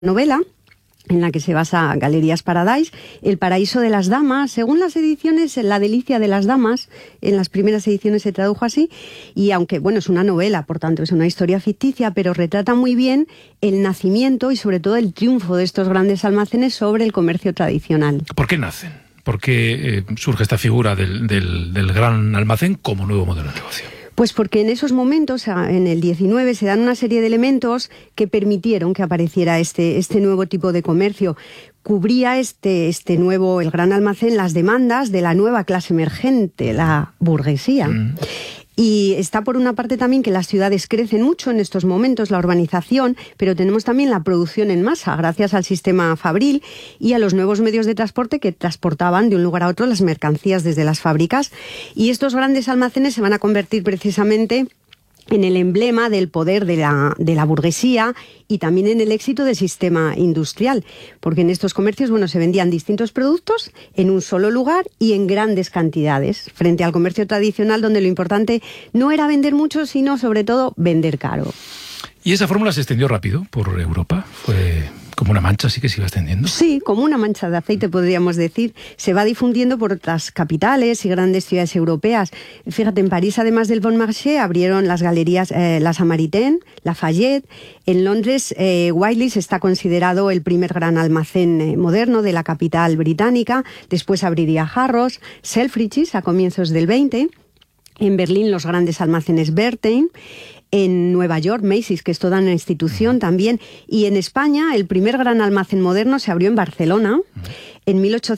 novela en la que se basa Galerías Paradise, El paraíso de las damas. Según las ediciones, La delicia de las damas, en las primeras ediciones se tradujo así, y aunque, bueno, es una novela, por tanto es una historia ficticia, pero retrata muy bien el nacimiento y sobre todo el triunfo de estos grandes almacenes sobre el comercio tradicional. ¿Por qué nacen? ¿Por qué surge esta figura del gran almacén como nuevo modelo de negocio? Pues porque en esos momentos, en el 19, se dan una serie de elementos que permitieron que apareciera este nuevo tipo de comercio. Cubría el gran almacén, las demandas de la nueva clase emergente, la burguesía. Y está por una parte también que las ciudades crecen mucho en estos momentos, la urbanización, pero tenemos también la producción en masa, gracias al sistema fabril y a los nuevos medios de transporte que transportaban de un lugar a otro las mercancías desde las fábricas. Y estos grandes almacenes se van a convertir precisamente en el emblema del poder de la burguesía y también en el éxito del sistema industrial, porque en estos comercios, bueno, se vendían distintos productos en un solo lugar y en grandes cantidades, frente al comercio tradicional, donde lo importante no era vender mucho, sino sobre todo vender caro. ¿Y esa fórmula se extendió rápido por Europa? ¿Fue como una mancha, así que se iba extendiendo? Sí, como una mancha de aceite, podríamos decir. Se va difundiendo por otras capitales y grandes ciudades europeas. Fíjate, en París, además del Bon Marché, abrieron las galerías la Samaritaine, Lafayette. En Londres, Whiteley's está considerado el primer gran almacén moderno de la capital británica. Después abriría Harrods, Selfridges a comienzos del 20. En Berlín, los grandes almacenes Bertheim. En Nueva York, Macy's, que es toda una institución también. Y en España, el primer gran almacén moderno se abrió en Barcelona en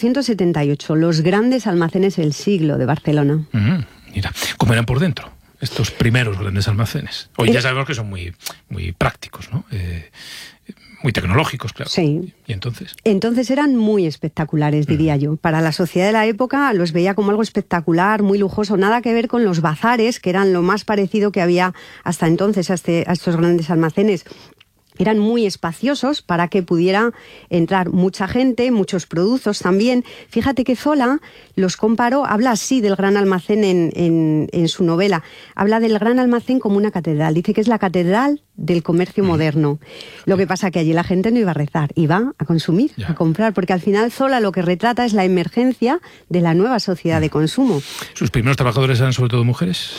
1878. Los grandes almacenes del siglo de Barcelona. Mira, ¿cómo eran por dentro estos primeros grandes almacenes? Hoy ya sabemos que son muy prácticos, ¿no? Muy tecnológicos, claro. Sí. ¿Y entonces? Entonces eran muy espectaculares, diría yo. Para la sociedad de la época los veía como algo espectacular, muy lujoso. Nada que ver con los bazares, que eran lo más parecido que había hasta entonces a estos grandes almacenes. Eran muy espaciosos para que pudiera entrar mucha gente, muchos productos también. Fíjate que Zola los comparó, habla así del gran almacén en su novela. Habla del gran almacén como una catedral. Dice que es la catedral del comercio moderno. Lo que pasa que allí la gente no iba a rezar, iba a consumir, a comprar, porque al final Zola lo que retrata es la emergencia de la nueva sociedad de consumo. ¿Sus primeros trabajadores eran sobre todo mujeres?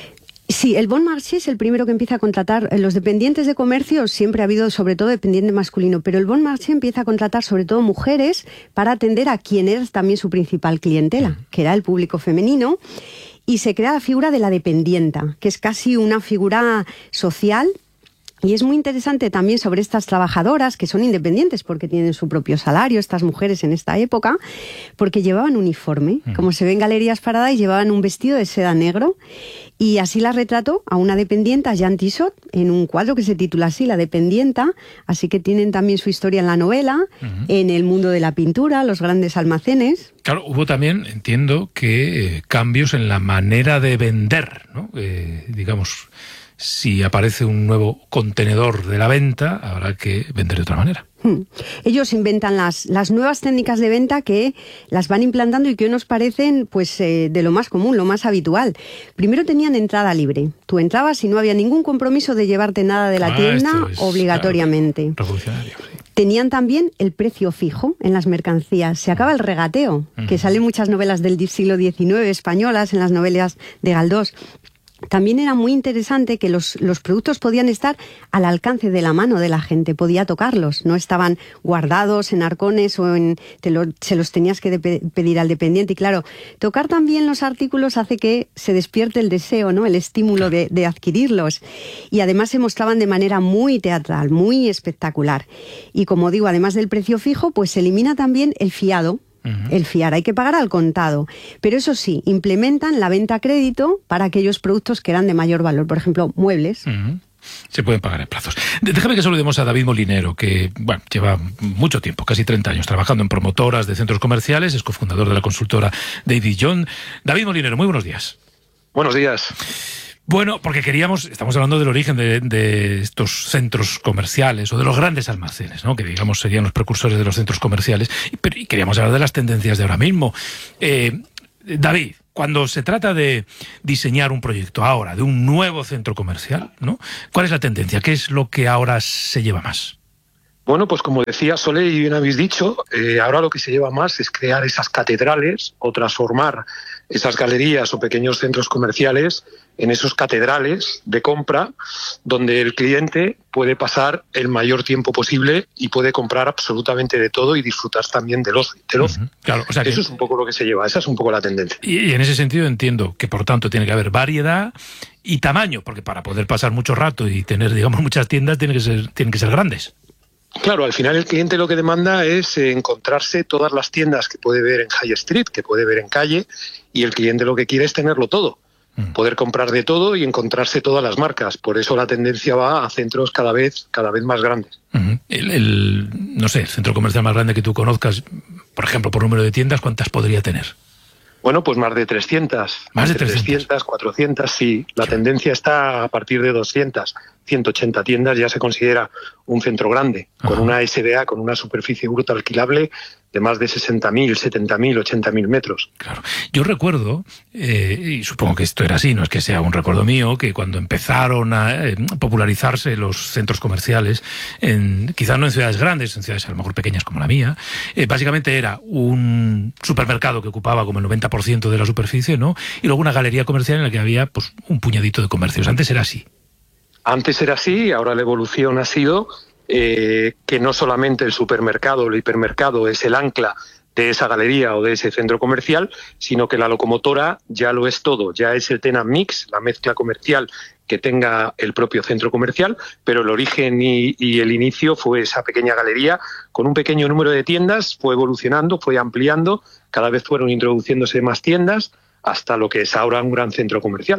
Sí, el Bon Marché es el primero que empieza a contratar. Los dependientes de comercio siempre ha habido sobre todo dependiente masculino, pero el Bon Marché empieza a contratar sobre todo mujeres para atender a quien era también su principal clientela, que era el público femenino, y se crea la figura de la dependienta, que es casi una figura social. Y es muy interesante también sobre estas trabajadoras que son independientes porque tienen su propio salario, estas mujeres en esta época, porque llevaban uniforme. Como se ve en Galerías Paradise, llevaban un vestido de seda negro y así la retrató a una dependienta, Jean Tissot, en un cuadro que se titula así, La dependienta. Así que tienen también su historia en la novela, en el mundo de la pintura, los grandes almacenes. Claro, hubo también, entiendo, que cambios en la manera de vender, ¿no? Digamos, si aparece un nuevo contenedor de la venta, habrá que vender de otra manera. Ellos inventan las nuevas técnicas de venta que las van implantando y que hoy nos parecen pues de lo más común, lo más habitual. Primero tenían entrada libre. Tú entrabas y no había ningún compromiso de llevarte nada de la tienda obligatoriamente. Claro, revolucionario, sí. Tenían también el precio fijo en las mercancías. Se acaba el regateo, que sale en muchas novelas del siglo XIX españolas, en las novelas de Galdós. También era muy interesante que los productos podían estar al alcance de la mano de la gente, podía tocarlos, no estaban guardados en arcones o se los tenías que pedir al dependiente. Y claro, tocar también los artículos hace que se despierte el deseo, ¿no? El estímulo de adquirirlos. Y además se mostraban de manera muy teatral, muy espectacular. Y como digo, además del precio fijo, pues se elimina también el fiado. El fiar, hay que pagar al contado. Pero eso sí, implementan la venta a crédito para aquellos productos que eran de mayor valor. Por ejemplo, muebles. Se pueden pagar en plazos. Déjame que saludemos a David Molinero, que bueno, lleva mucho tiempo, casi 30 años, trabajando en promotoras de centros comerciales, es cofundador de la consultora David Jones. David Molinero, muy buenos días. Buenos días. Bueno, porque estamos hablando del origen de estos centros comerciales o de los grandes almacenes, ¿no? Que digamos serían los precursores de los centros comerciales, y queríamos hablar de las tendencias de ahora mismo. David, cuando se trata de diseñar un proyecto ahora, de un nuevo centro comercial, ¿no? ¿Cuál es la tendencia? ¿Qué es lo que ahora se lleva más? Bueno, pues como decía Sole y bien habéis dicho, ahora lo que se lleva más es crear esas catedrales o transformar esas galerías o pequeños centros comerciales en esos catedrales de compra donde el cliente puede pasar el mayor tiempo posible y puede comprar absolutamente de todo y disfrutar también del ocio. Claro, o sea que eso es un poco lo que se lleva, esa es un poco la tendencia. Y en ese sentido entiendo que por tanto tiene que haber variedad y tamaño, porque para poder pasar mucho rato y tener, digamos, muchas tiendas tienen que ser grandes. Claro, al final el cliente lo que demanda es encontrarse todas las tiendas que puede ver en High Street, que puede ver en calle, y el cliente lo que quiere es tenerlo todo, poder comprar de todo y encontrarse todas las marcas. Por eso la tendencia va a centros cada vez más grandes. No sé, el centro comercial más grande que tú conozcas, por ejemplo, por número de tiendas, ¿cuántas podría tener? Bueno, pues más de 300. Más de 300, 400, sí. La tendencia está a partir de 200. 180 tiendas ya se considera un centro grande, con una SDA, con una superficie bruta alquilable de más de 60.000, 70.000, 80.000 metros. Claro. Yo recuerdo, y supongo que esto era así, no es que sea un recuerdo mío, que cuando empezaron a popularizarse los centros comerciales, quizás no en ciudades grandes, en ciudades a lo mejor pequeñas como la mía, básicamente era un supermercado que ocupaba como el 90% de la superficie, ¿no? Y luego una galería comercial en la que había pues un puñadito de comercios. Antes era así. Antes era así, ahora la evolución ha sido que no solamente el supermercado o el hipermercado es el ancla de esa galería o de ese centro comercial, sino que la locomotora ya lo es todo, ya es el tenant mix, la mezcla comercial que tenga el propio centro comercial, pero el origen y el inicio fue esa pequeña galería con un pequeño número de tiendas, fue evolucionando, fue ampliando, cada vez fueron introduciéndose más tiendas hasta lo que es ahora un gran centro comercial.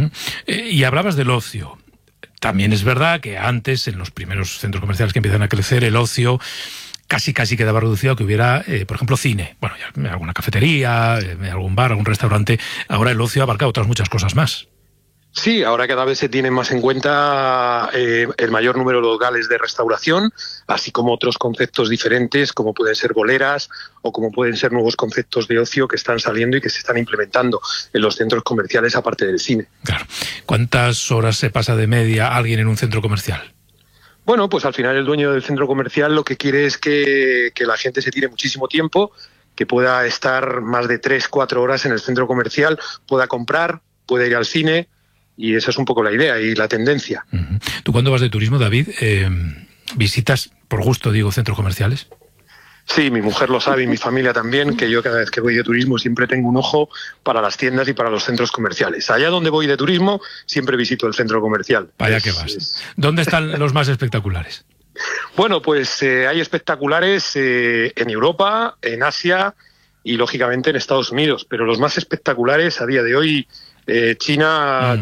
Y hablabas del ocio. También es verdad que antes, en los primeros centros comerciales que empiezan a crecer, el ocio casi quedaba reducido a que hubiera, por ejemplo, cine. Bueno, ya, alguna cafetería, algún bar, algún restaurante. Ahora el ocio abarca otras muchas cosas más. Sí, ahora cada vez se tiene más en cuenta el mayor número de locales de restauración, así como otros conceptos diferentes, como pueden ser boleras o como pueden ser nuevos conceptos de ocio que están saliendo y que se están implementando en los centros comerciales aparte del cine. Claro. ¿Cuántas horas se pasa de media alguien en un centro comercial? Bueno, pues al final el dueño del centro comercial lo que quiere es que la gente se tire muchísimo tiempo, que pueda estar más de 3-4 horas en el centro comercial, pueda comprar, pueda ir al cine. Y esa es un poco la idea y la tendencia. ¿Tú cuando vas de turismo, David, visitas, por gusto digo, centros comerciales? Sí, mi mujer lo sabe y mi familia también, que yo cada vez que voy de turismo siempre tengo un ojo para las tiendas y para los centros comerciales. Allá donde voy de turismo siempre visito el centro comercial. Vaya que vas. ¿Dónde están los más espectaculares? Bueno, pues hay espectaculares en Europa, en Asia y lógicamente en Estados Unidos, pero los más espectaculares a día de hoy... China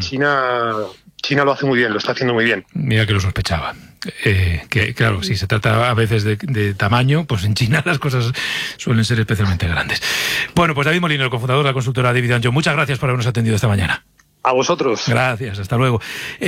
lo hace muy bien, lo está haciendo muy bien. Mira que lo sospechaba. Que claro, si se trata a veces de tamaño, pues en China las cosas suelen ser especialmente grandes. Bueno, pues David Molino, el cofundador de la consultora David & Jo, muchas gracias por habernos atendido esta mañana. A vosotros. Gracias, hasta luego.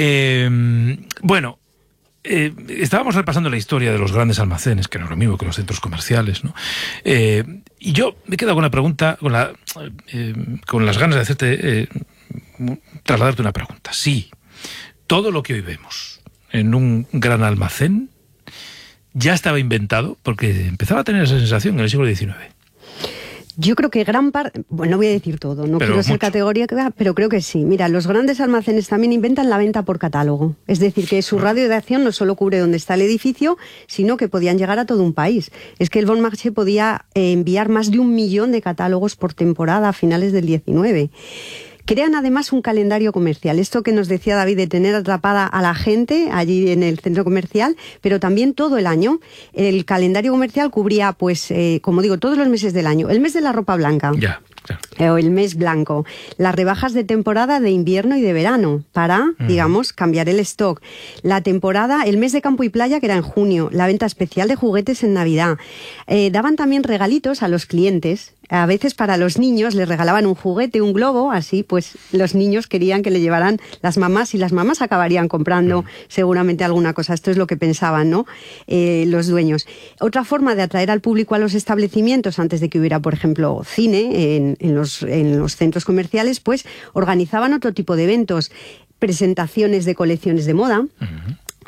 Estábamos repasando la historia de los grandes almacenes, que no es lo mismo que los centros comerciales, ¿no? Y yo me he quedado con la pregunta, con las ganas de hacerte, trasladarte una pregunta. Sí, todo lo que hoy vemos en un gran almacén ya estaba inventado, porque empezaba a tener esa sensación en el siglo XIX. Yo creo que gran parte, bueno, no voy a decir todo, no quiero ser categórica, pero creo que sí. Mira, los grandes almacenes también inventan la venta por catálogo. Es decir, que su radio de acción no solo cubre donde está el edificio, sino que podían llegar a todo un país. Es que el Bon Marché podía enviar más de 1 millón de catálogos por temporada a finales del 19. Crean además un calendario comercial. Esto que nos decía David de tener atrapada a la gente allí en el centro comercial, pero también todo el año. El calendario comercial cubría, pues, como digo, todos los meses del año. El mes de la ropa blanca. Ya. Claro. O el mes blanco. Las rebajas de temporada de invierno y de verano para, digamos, cambiar el stock. La temporada, el mes de campo y playa, que era en junio. La venta especial de juguetes en Navidad. Daban también regalitos a los clientes. A veces para los niños les regalaban un juguete, un globo, así pues los niños querían que le llevaran las mamás y las mamás acabarían comprando seguramente alguna cosa. Esto es lo que pensaban, ¿no? Los dueños. Otra forma de atraer al público a los establecimientos antes de que hubiera, por ejemplo, cine en los centros comerciales, pues organizaban otro tipo de eventos, presentaciones de colecciones de moda,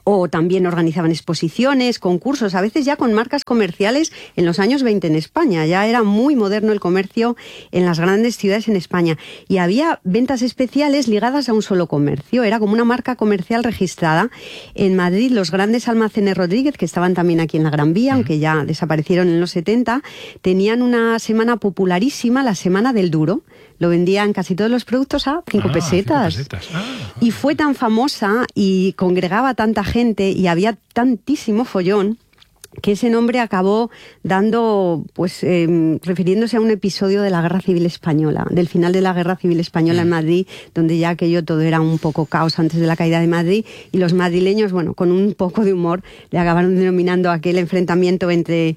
o también organizaban exposiciones, concursos, a veces ya con marcas comerciales en los años 20 en España. Ya era muy moderno el comercio en las grandes ciudades en España. Y había ventas especiales ligadas a un solo comercio. Era como una marca comercial registrada. En Madrid, los grandes almacenes Rodríguez, que estaban también aquí en la Gran Vía, aunque ya desaparecieron en los 70, tenían una semana popularísima, la Semana del Duro. Lo vendían casi todos los productos a 5 pesetas. 5 pesetas. Y fue tan famosa y congregaba tanta gente y había tantísimo follón que ese nombre acabó dando, refiriéndose a un episodio de la Guerra Civil Española, del final de la Guerra Civil Española en Madrid, donde ya aquello todo era un poco caos antes de la caída de Madrid, y los madrileños, bueno, con un poco de humor, le acabaron denominando aquel enfrentamiento entre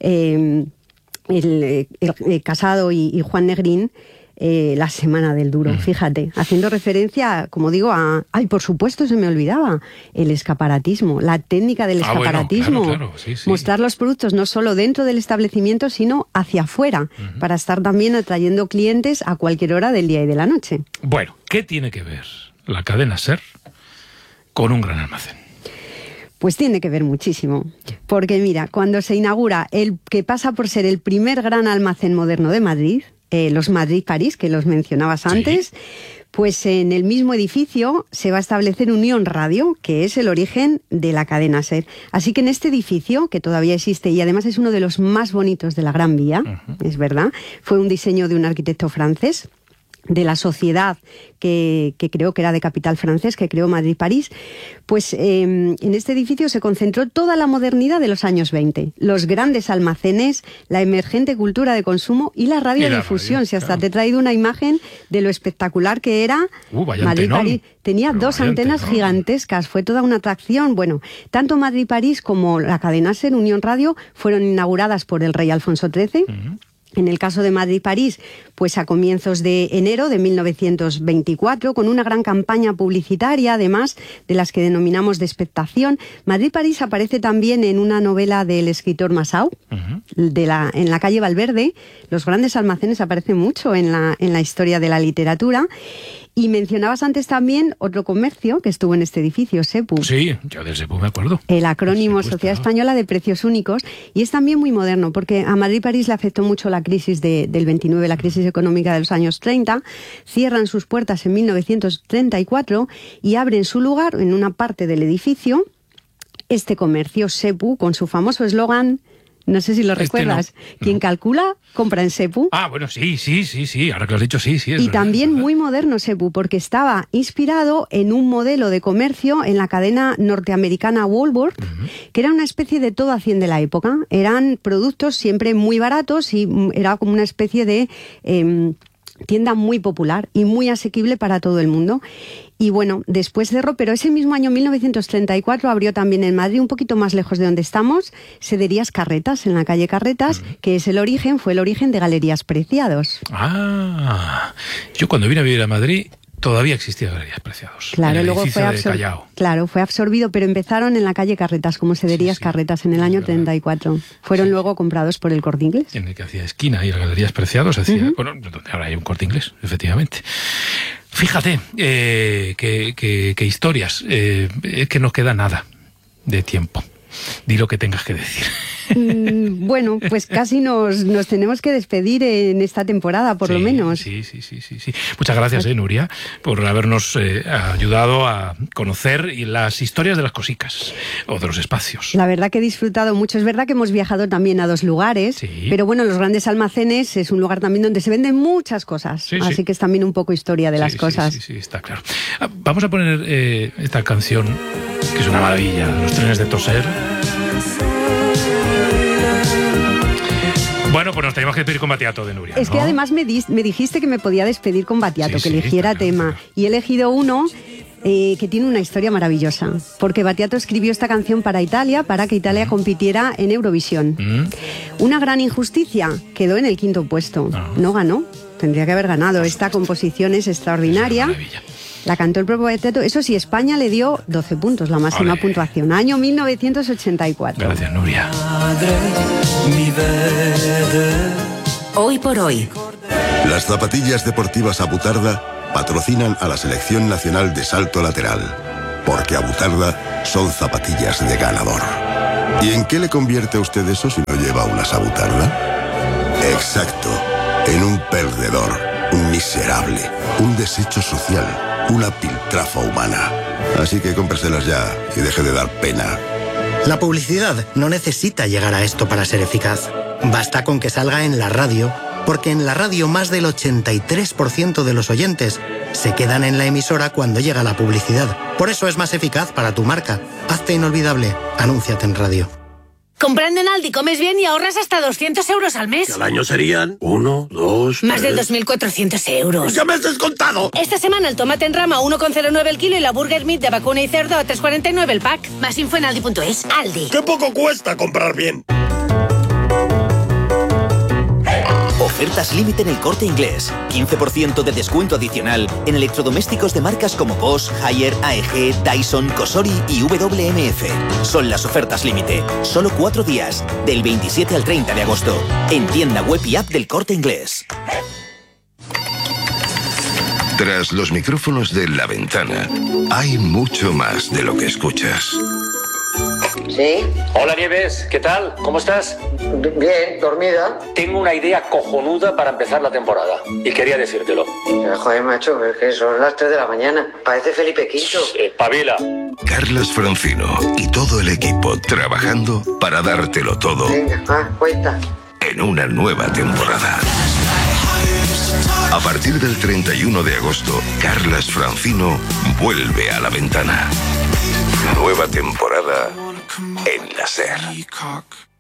Casado y Juan Negrín, la Semana del Duro, fíjate, haciendo referencia, como digo, por supuesto, se me olvidaba, el escaparatismo, la técnica del escaparatismo. Bueno, claro, sí. Mostrar los productos no solo dentro del establecimiento, sino hacia afuera, para estar también atrayendo clientes a cualquier hora del día y de la noche. Bueno, ¿qué tiene que ver la cadena SER con un gran almacén? Pues tiene que ver muchísimo, porque mira, cuando se inaugura el que pasa por ser el primer gran almacén moderno de Madrid, los Madrid-París, que los mencionabas antes, pues en el mismo edificio se va a establecer Unión Radio, que es el origen de la cadena SER. Así que en este edificio, que todavía existe y además es uno de los más bonitos de la Gran Vía, es verdad, fue un diseño de un arquitecto francés, de la sociedad que creo que era de capital francés, que creó Madrid-París, pues en este edificio se concentró toda la modernidad de los años 20. Los grandes almacenes, la emergente cultura de consumo y la radiodifusión. Si hasta te he traído una imagen de lo espectacular que era Madrid-París. Tenía dos antenas gigantescas, fue toda una atracción. Bueno, tanto Madrid-París como la cadena SER, Unión Radio, fueron inauguradas por el rey Alfonso XIII. En el caso de Madrid-París, pues a comienzos de enero de 1924, con una gran campaña publicitaria, además de las que denominamos de expectación. Madrid-París aparece también en una novela del escritor Masao, en la calle Valverde. Los grandes almacenes aparecen mucho en la historia de la literatura. Y mencionabas antes también otro comercio que estuvo en este edificio, SEPU. Sí, yo del SEPU me acuerdo. El acrónimo Sociedad Española de Precios Únicos. Y es también muy moderno, porque a Madrid-París le afectó mucho la crisis del 29, la crisis económica de los años 30. Cierran sus puertas en 1934 y abren su lugar, en una parte del edificio, este comercio SEPU, con su famoso eslogan... No sé si lo recuerdas. Quien calcula, compra en SEPU. Ah, bueno, sí. Ahora que lo has dicho, sí. Y también muy moderno SEPU, porque estaba inspirado en un modelo de comercio en la cadena norteamericana Walmart, que era una especie de todo a 100 de la época. Eran productos siempre muy baratos y era como una especie de... tienda muy popular y muy asequible para todo el mundo. Y bueno, después cerró, pero ese mismo año, 1934, abrió también en Madrid, un poquito más lejos de donde estamos, Sederías Carretas, en la calle Carretas, que fue el origen de Galerías Preciados. Yo cuando vine a vivir a Madrid... Todavía existía Galerías Preciados. Claro, luego fue fue absorbido, pero empezaron en la calle Carretas, como Sederías Carretas, en el año 34. Fueron luego comprados por el Corte Inglés. En el que hacía esquina y las Galerías Preciados hacía... Bueno, donde ahora hay un Corte Inglés, efectivamente. Fíjate, qué historias. Es que no queda nada de tiempo. Di lo que tengas que decir. Bueno, pues casi nos tenemos que despedir en esta temporada, por lo menos. Sí. Muchas gracias, Nuria, por habernos ayudado a conocer las historias de las cosicas o de los espacios. La verdad que he disfrutado mucho. Es verdad que hemos viajado también a 2 lugares, pero bueno, los grandes almacenes es un lugar también donde se venden muchas cosas. Así que es también un poco historia de las cosas. Sí, está claro. Vamos a poner esta canción, que es una maravilla, Los trenes de Toser. Bueno, pues nos tenemos que despedir con Battiato de Nuria. Es que además me dijiste que me podía despedir con Battiato, que eligiera tema. Claro. Y he elegido uno que tiene una historia maravillosa. Porque Battiato escribió esta canción para Italia, para que Italia compitiera en Eurovisión. Una gran injusticia, quedó en el 5º puesto. No ganó, tendría que haber ganado. Esta composición es extraordinaria. La cantó el propio Battiato. Eso sí, España le dio 12 puntos, la máxima puntuación. Año 1984. Gracias, Nuria. Hoy por hoy. Las zapatillas deportivas Abutarda patrocinan a la Selección Nacional de Salto Lateral. porque Abutarda son zapatillas de ganador. ¿Y en qué le convierte a usted eso si no lleva unas Abutarda? Exacto, en un perdedor, un miserable, un desecho social, una piltrafa humana. Así que cómpreselas ya y deje de dar pena. La publicidad no necesita llegar a esto para ser eficaz. Basta con que salga en la radio, porque en la radio más del 83% de los oyentes se quedan en la emisora cuando llega la publicidad. Por eso es más eficaz para tu marca. Hazte inolvidable. Anúnciate en radio. Comprando en Aldi comes bien y ahorras hasta 200 euros al mes. Al año serían 1, 2, Más de 2.400 euros. ¡Ya me has descontado! Esta semana el tomate en rama 1,09 el kilo y la burger meat de vacuna y cerdo a 3,49 el pack. Más info en aldi.es. Aldi. ¡Qué poco cuesta comprar bien! Ofertas límite en El Corte Inglés. 15% de descuento adicional en electrodomésticos de marcas como Bosch, Haier, AEG, Dyson, Cosori y WMF. Son las ofertas límite. Solo 4 días, del 27 al 30 de agosto. En tienda web y app del Corte Inglés. Tras los micrófonos de La Ventana, hay mucho más de lo que escuchas. ¿Sí? Hola Nieves, ¿qué tal? ¿Cómo estás? Bien, dormida. Tengo una idea cojonuda para empezar la temporada y quería decírtelo. Joder, macho, es que son las 3 de la mañana. Parece Felipe V. Pavila. Carlas Francino y todo el equipo trabajando para dártelo todo. Venga, cuenta. En una nueva temporada. A partir del 31 de agosto, Carlas Francino vuelve a La Ventana. Nueva temporada en la SER.